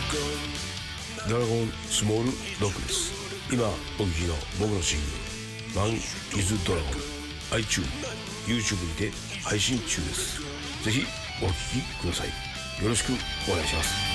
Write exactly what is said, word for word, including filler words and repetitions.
ドラゴンスモールロックです。今お聴きの僕のシングルマン・イズ・ドラゴン iTunes、YouTube にて配信中です。ぜひお聴きください。よろしくお願いします。